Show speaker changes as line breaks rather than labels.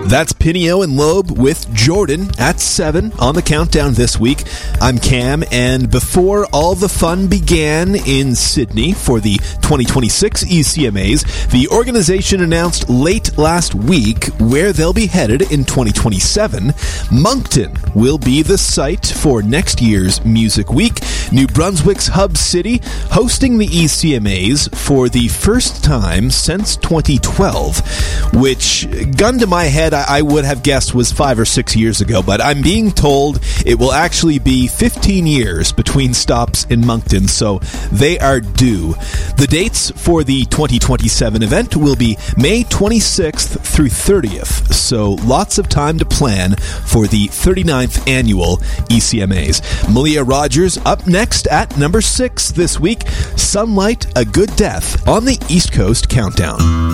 That's Pinio and Loeb with Jordan at 7 on the countdown this week. I'm Cam, and before all the fun began in Sydney for the 2026 ECMAs, the organization announced late last week where they'll be headed in 2027. Moncton will be the site for next year's Music Week. New Brunswick's hub city hosting the ECMAs for the first time since 2012, which, gun to my head, I would have guessed was 5 or 6 years ago, but I'm being told it will actually be 15 years between stops in Moncton, so they are due. The dates for the 2027 event will be May 26th through 30th, so lots of time to plan for the 39th annual ECMAs. Malia Rogers up next at number 6 this week, Sunlight, A Good Death on the East Coast Countdown.